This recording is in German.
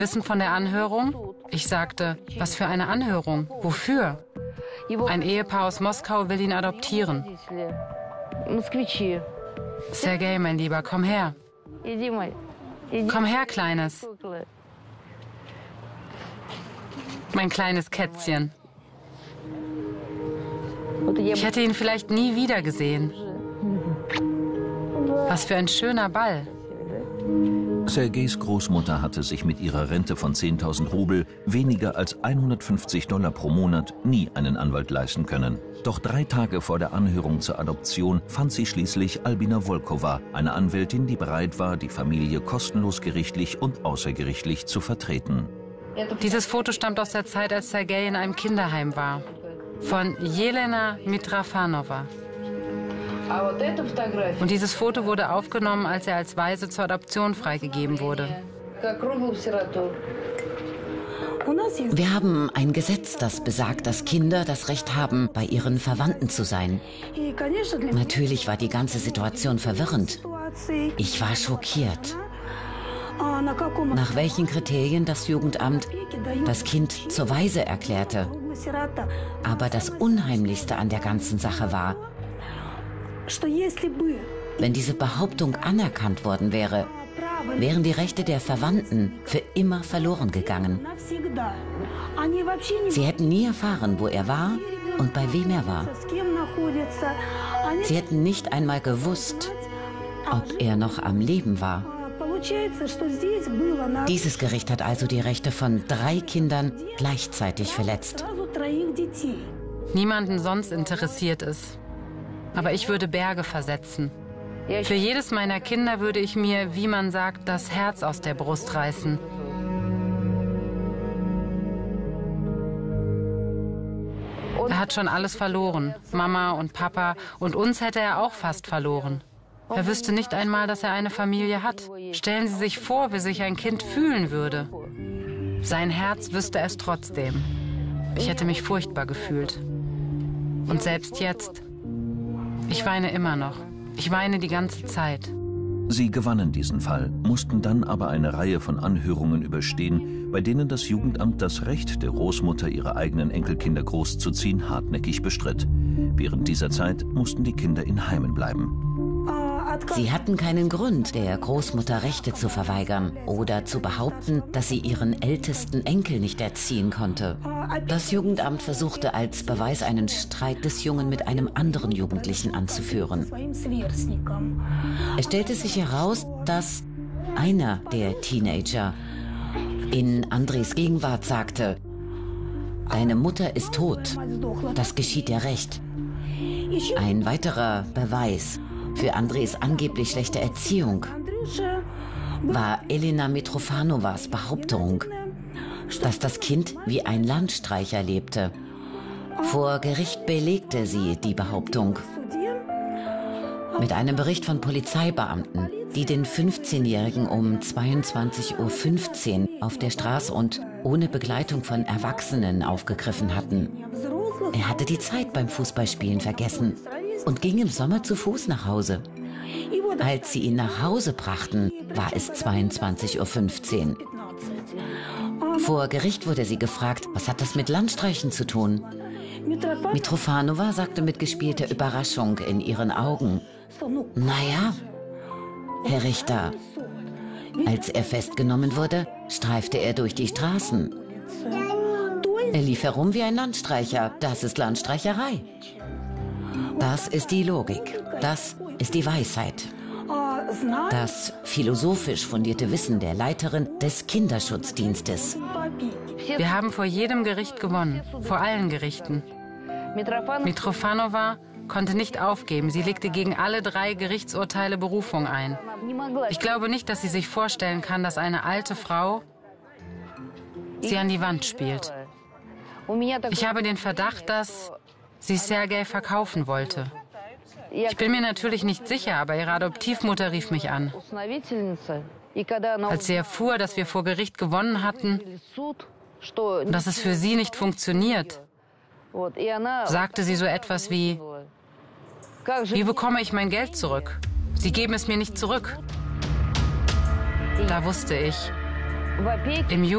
Wissen von der Anhörung? Ich sagte, was für eine Anhörung? Wofür? Ein Ehepaar aus Moskau will ihn adoptieren. Sergej, mein Lieber, komm her. Komm her, Kleines. Mein kleines Kätzchen. Ich hätte ihn vielleicht nie wieder gesehen. Was für ein schöner Ball. Sergejs Großmutter hatte sich mit ihrer Rente von 10.000 Rubel, weniger als $150 pro Monat, nie einen Anwalt leisten können. Doch 3 Tage vor der Anhörung zur Adoption fand sie schließlich Albina Volkova, eine Anwältin, die bereit war, die Familie kostenlos gerichtlich und außergerichtlich zu vertreten. Dieses Foto stammt aus der Zeit, als Sergej in einem Kinderheim war. Von Jelena Mitrofanova. Und dieses Foto wurde aufgenommen, als er als Waise zur Adoption freigegeben wurde. Wir haben ein Gesetz, das besagt, dass Kinder das Recht haben, bei ihren Verwandten zu sein. Natürlich war die ganze Situation verwirrend. Ich war schockiert. Nach welchen Kriterien das Jugendamt das Kind zur Waise erklärte. Aber das Unheimlichste an der ganzen Sache war, wenn diese Behauptung anerkannt worden wäre, wären die Rechte der Verwandten für immer verloren gegangen. Sie hätten nie erfahren, wo er war und bei wem er war. Sie hätten nicht einmal gewusst, ob er noch am Leben war. Dieses Gericht hat also die Rechte von 3 Kindern gleichzeitig verletzt. Niemanden sonst interessiert es. Aber ich würde Berge versetzen. Für jedes meiner Kinder würde ich mir, wie man sagt, das Herz aus der Brust reißen. Er hat schon alles verloren. Mama und Papa. Und uns hätte er auch fast verloren. Er wüsste nicht einmal, dass er eine Familie hat. Stellen Sie sich vor, wie sich ein Kind fühlen würde. Sein Herz wüsste es trotzdem. Ich hätte mich furchtbar gefühlt. Und selbst jetzt. Ich weine immer noch. Ich weine die ganze Zeit. Sie gewannen diesen Fall, mussten dann aber eine Reihe von Anhörungen überstehen, bei denen das Jugendamt das Recht der Großmutter, ihre eigenen Enkelkinder großzuziehen, hartnäckig bestritt. Während dieser Zeit mussten die Kinder in Heimen bleiben. Sie hatten keinen Grund, der Großmutter Rechte zu verweigern oder zu behaupten, dass sie ihren ältesten Enkel nicht erziehen konnte. Das Jugendamt versuchte als Beweis einen Streit des Jungen mit einem anderen Jugendlichen anzuführen. Es stellte sich heraus, dass einer der Teenager in Andres Gegenwart sagte: Deine Mutter ist tot, das geschieht dir recht. Ein weiterer Beweis für Andres angeblich schlechte Erziehung war Elena Mitrofanovas Behauptung, dass das Kind wie ein Landstreicher lebte. Vor Gericht belegte sie die Behauptung mit einem Bericht von Polizeibeamten, die den 15-Jährigen um 22:15 Uhr auf der Straße und ohne Begleitung von Erwachsenen aufgegriffen hatten. Er hatte die Zeit beim Fußballspielen vergessen und ging im Sommer zu Fuß nach Hause. Als sie ihn nach Hause brachten, war es 22:15 Uhr. Vor Gericht wurde sie gefragt, was hat das mit Landstreichen zu tun? Mitrofanova sagte mit gespielter Überraschung in ihren Augen: Naja, Herr Richter. Als er festgenommen wurde, streifte er durch die Straßen. Er lief herum wie ein Landstreicher. Das ist Landstreicherei. Das ist die Logik. Das ist die Weisheit. Das philosophisch fundierte Wissen der Leiterin des Kinderschutzdienstes. Wir haben vor jedem Gericht gewonnen, vor allen Gerichten. Mitrofanova konnte nicht aufgeben. Sie legte gegen alle 3 Gerichtsurteile Berufung ein. Ich glaube nicht, dass sie sich vorstellen kann, dass eine alte Frau sie an die Wand spielt. Ich habe den Verdacht, dass sie Sergej verkaufen wollte. Ich bin mir natürlich nicht sicher, aber ihre Adoptivmutter rief mich an. Als sie erfuhr, dass wir vor Gericht gewonnen hatten und dass es für sie nicht funktioniert, sagte sie so etwas wie: Wie bekomme ich mein Geld zurück? Sie geben es mir nicht zurück. Da wusste ich, im